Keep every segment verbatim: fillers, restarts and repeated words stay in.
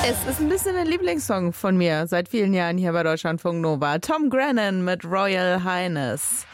Es ist ein bisschen ein Lieblingssong von mir seit vielen Jahren hier bei Deutschlandfunk Nova. Tom Grennan mit Royal Highness.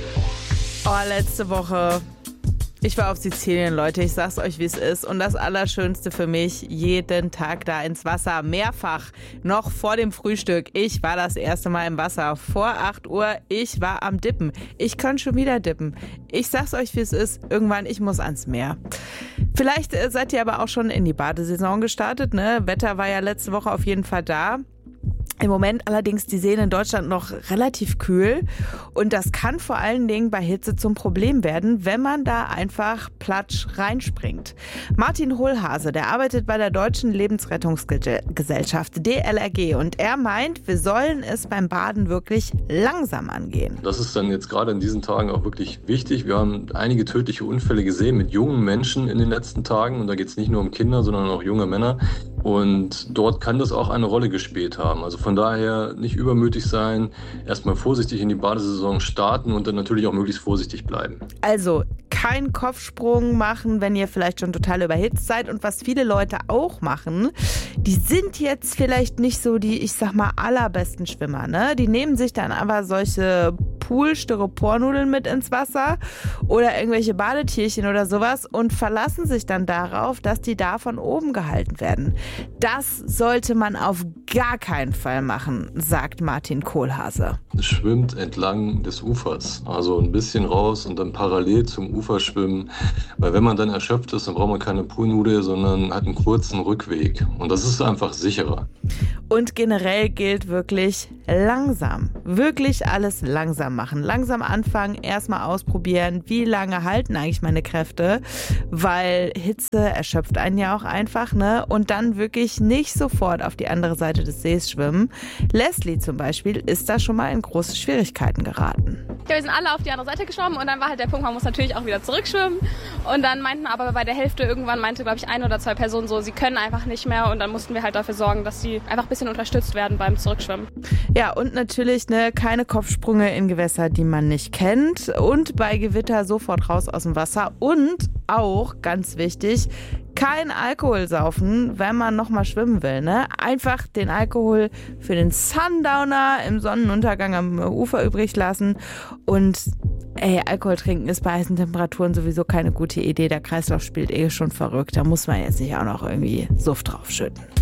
Oh, letzte Woche. Ich war auf Sizilien, Leute, ich sag's euch, wie es ist. Und das Allerschönste für mich, jeden Tag da ins Wasser, mehrfach, noch vor dem Frühstück. Ich war das erste Mal im Wasser, vor acht Uhr, ich war am Dippen. Ich könnte schon wieder dippen. Ich sag's euch, wie es ist, irgendwann, ich muss ans Meer. Vielleicht seid ihr aber auch schon in die Badesaison gestartet, ne? Wetter war ja letzte Woche auf jeden Fall da. Im Moment allerdings die Seen in Deutschland noch relativ kühl und das kann vor allen Dingen bei Hitze zum Problem werden, wenn man da einfach platsch reinspringt. Martin Hohlhase, der arbeitet bei der Deutschen Lebensrettungsgesellschaft D L R G und er meint, wir sollen es beim Baden wirklich langsam angehen. Das ist dann jetzt gerade in diesen Tagen auch wirklich wichtig. Wir haben einige tödliche Unfälle gesehen mit jungen Menschen in den letzten Tagen und da geht es nicht nur um Kinder, sondern auch junge Männer. Und dort kann das auch eine Rolle gespielt haben. Also von daher nicht übermütig sein, erstmal vorsichtig in die Badesaison starten und dann natürlich auch möglichst vorsichtig bleiben. Also keinen Kopfsprung machen, wenn ihr vielleicht schon total überhitzt seid. Und was viele Leute auch machen, die sind jetzt vielleicht nicht so die, ich sag mal, allerbesten Schwimmer, ne? Die nehmen sich dann aber solche Pool-Styropornudeln mit ins Wasser oder irgendwelche Badetierchen oder sowas und verlassen sich dann darauf, dass die da von oben gehalten werden. Das sollte man auf gar keinen Fall machen, sagt Martin Kohlhase. Schwimmt entlang des Ufers, also ein bisschen raus und dann parallel zum Ufer schwimmen, weil wenn man dann erschöpft ist, dann braucht man keine Poolnudel, sondern hat einen kurzen Rückweg und das ist einfach sicherer. Und generell gilt wirklich langsam, wirklich alles langsam machen. Langsam anfangen, erstmal ausprobieren, wie lange halten eigentlich meine Kräfte, weil Hitze erschöpft einen ja auch einfach, ne? Und dann wirklich nicht sofort auf die andere Seite des Sees schwimmen. Leslie zum Beispiel ist da schon mal in große Schwierigkeiten geraten. Ja, wir sind alle auf die andere Seite geschwommen und dann war halt der Punkt, man muss natürlich auch wieder zurückschwimmen. Und dann meinten aber bei der Hälfte irgendwann, meinte glaube ich ein oder zwei Personen so, sie können einfach nicht mehr und dann mussten wir halt dafür sorgen, dass sie einfach ein bisschen unterstützt werden beim Zurückschwimmen. Ja, und natürlich ne, keine Kopfsprünge in Gewässer, die man nicht kennt und bei Gewitter sofort raus aus dem Wasser und auch, ganz wichtig, kein Alkohol saufen, wenn man nochmal schwimmen will. Ne? Einfach den Alkohol für den Sundowner im Sonnenuntergang am Ufer übrig lassen. Und ey, Alkohol trinken ist bei heißen Temperaturen sowieso keine gute Idee. Der Kreislauf spielt eh schon verrückt. Da muss man jetzt nicht auch noch irgendwie Suft draufschütten.